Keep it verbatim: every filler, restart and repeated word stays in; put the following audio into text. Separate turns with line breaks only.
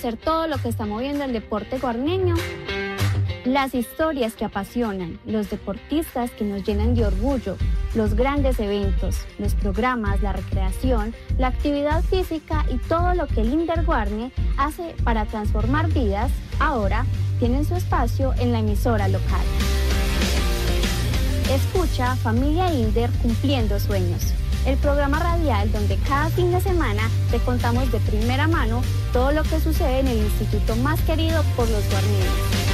conocer todo lo que está moviendo el deporte guarneño. Las historias que apasionan, los deportistas que nos llenan de orgullo, los grandes eventos, los programas, la recreación, la actividad física y todo lo que el Inder Guarne hace para transformar vidas, ahora tienen su espacio en la emisora local. Escucha Familia Inder Cumpliendo Sueños, el programa radial donde cada fin de semana te contamos de primera mano todo lo que sucede en el instituto más querido por los guarneños.